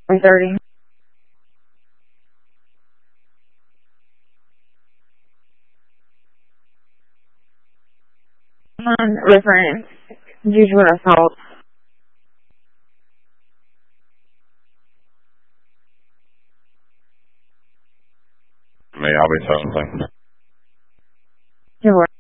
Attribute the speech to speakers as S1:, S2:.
S1: 3:30. Reference usual assault.
S2: Me, I'll be 17.
S1: Sure.